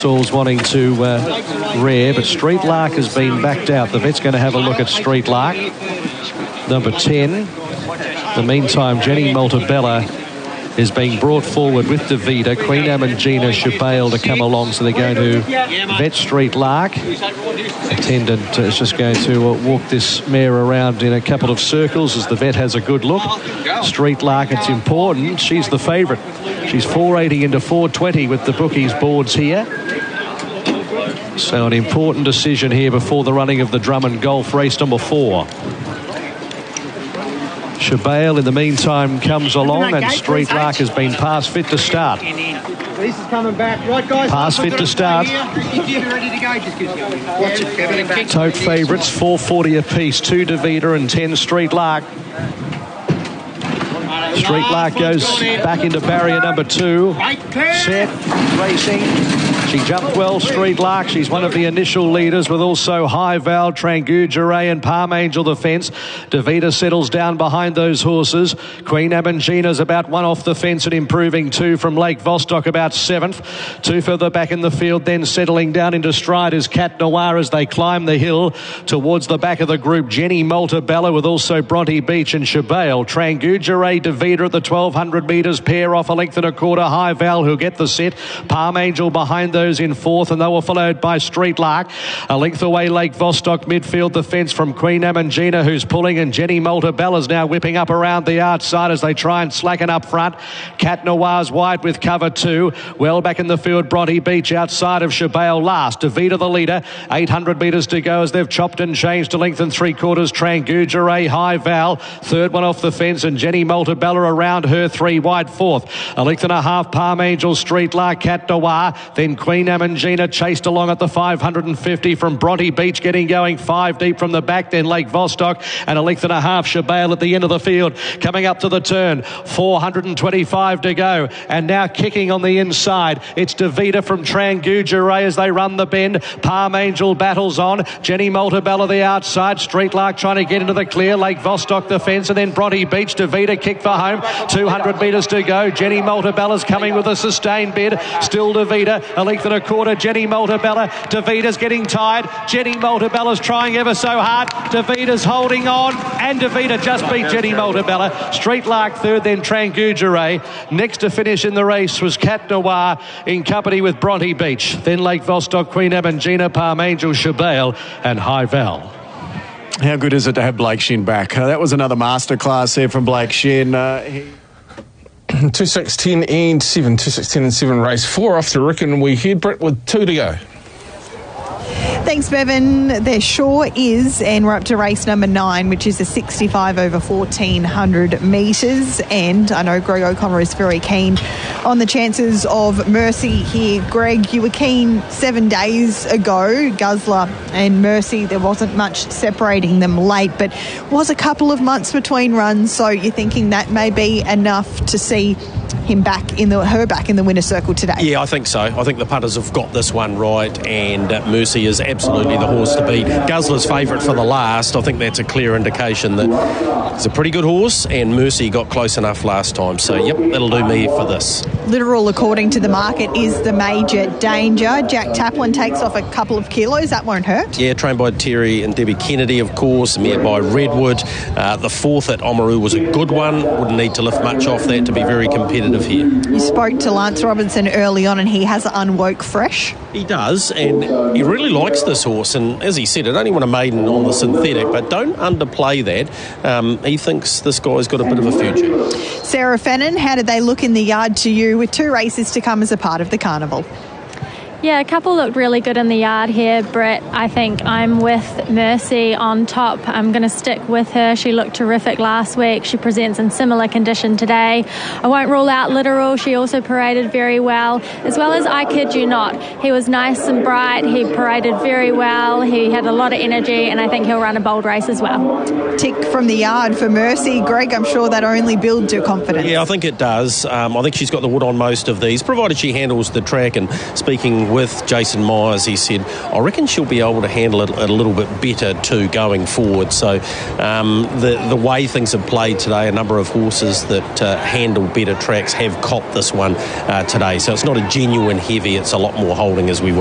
Stalls wanting to rear, but Street Lark has been backed out. The vet's going to have a look at Street Lark, number 10. In the meantime, Jenny Maltabella is being brought forward with Davida. Queen Amangina Shabale to come along, so they're going to vet Street Lark. Attendant is just going to walk this mare around in a couple of circles as the vet has a good look. Street Lark, it's important. She's the favourite. She's 480 into 420 with the bookies boards here. So an important decision here before the running of the Drummond Golf race number 4. Shabale in the meantime comes along, and Street Lark has been pass fit to start. This is coming back. Right, guys. Pass fit to start. If you're ready to go, just give it. Tote favourites, 440 apiece, 2 Davida and 10 Street Lark. Street Lark goes back into barrier number 2. Set, racing. She jumped well, Street Lark. She's one of the initial leaders, with also High Val, Trangujaray and Palm Angel the fence. Davida settles down behind those horses. Queen Amangina's about 1 off the fence and improving 2 from Lake Vostok, about 7th. 2 further back in the field, then settling down into stride is Cat Noir as they climb the hill towards the back of the group. Jenny Maltabella with also Bronte Beach and Shabale. Trangujaray, Davida at the 1200 metres, pair off a length and a quarter. High Val who'll get the set. Palm Angel behind those in 4th, and they were followed by Street Lark. A length away, Lake Vostok midfield, the fence from Queen Amangina who's pulling, and Jenny Maltabella's now whipping up around the outside as they try and slacken up front. Cat Noir's wide with cover 2. Well back in the field, Bronte Beach outside of Shabale last. Davida the leader, 800 metres to go as they've chopped and changed to length and 3/4. Trangujaray, High Val, 3rd one off the fence, and Jenny Maltabella around her 3 wide 4th. A length and a half, Palm Angel, Street Lark, Cat Noir, then Queen Amangina chased along at the 550 from Bronte Beach, getting going 5 deep from the back, then Lake Vostok, and a length and a half Shabale at the end of the field. Coming up to the turn, 425 to go, and now kicking on the inside, it's Davida from Trangujaray as they run the bend. Palm Angel battles on, Jenny Maltabella the outside, Street Lark trying to get into the clear, Lake Vostok the fence, and then Bronte Beach. Davida kick for home, 200 metres to go. Jenny Maltabella's coming with a sustained bid, still Davida, a length and a quarter. Jenny Maltabella, Davida's getting tired. Jenny Maltabella's trying ever so hard. Davida's holding on, and Davida just beat Jenny Maltabella. Street Lark 3rd, then Trangujaray. Next to finish in the race was Cat Noir in company with Bronte Beach. Then Lake Vostok, Queen Amangina, Palm Angel, Shabale and High Val. How good is it to have Blake Shin back? That was another masterclass there from Blake Shin. 2, 6, 10 and 7. 2, 6, 10 and 7 race 4 off to Rickon. We head Brett with 2 to go. Thanks, Bevan. There sure is, and we're up to race number 9, which is a 65 over 1400 metres, and I know Greg O'Connor is very keen on the chances of Mercy here. Greg, you were keen 7 days ago. Guzzler and Mercy, there wasn't much separating them late, but was a couple of months between runs, so you're thinking that may be enough to see him back in her back in the winner's circle today? Yeah, I think so. I think the punters have got this one right, and Mercy is absolutely the horse to beat. Guzzler's favourite for the last. I think that's a clear indication that it's a pretty good horse, and Mercy got close enough last time. So, yep, that'll do me for this. Literal, according to the market, is the major danger. Jack Taplin takes off a couple of kilos. That won't hurt. Yeah, trained by Terry and Debbie Kennedy, of course, mare by Redwood. The 4th at Oamaru was a good one. Wouldn't need to lift much off that to be very competitive here. You spoke to Lance Robinson early on, and he has Unwoke fresh. He does, and he really likes this horse, and as he said, I don't want a maiden on the synthetic, but don't underplay that. He thinks this guy's got a bit of a future. Sarah Fennon, how did they look in the yard to you with 2 races to come as a part of the carnival? Yeah, a couple looked really good in the yard here, Brett. I think I'm with Mercy on top. I'm going to stick with her. She looked terrific last week. She presents in similar condition today. I won't rule out Literal. She also paraded very well, as well as I Kid You Not. He was nice and bright. He paraded very well. He had a lot of energy, and I think he'll run a bold race as well. Tick from the yard for Mercy. Greg, I'm sure that only builds your confidence. Yeah, I think it does. I think she's got the wood on most of these, provided she handles the track. And speaking with Jason Myers, he said, I reckon she'll be able to handle it a little bit better too going forward. So the way things have played today, a number of horses that handle better tracks have copped this one today. So it's not a genuine heavy, it's a lot more holding as we